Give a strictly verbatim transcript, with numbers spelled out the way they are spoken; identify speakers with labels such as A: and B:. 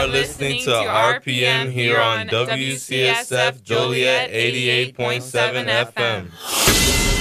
A: are listening to R P M here on W C S F Joliet eighty-eight point seven F M.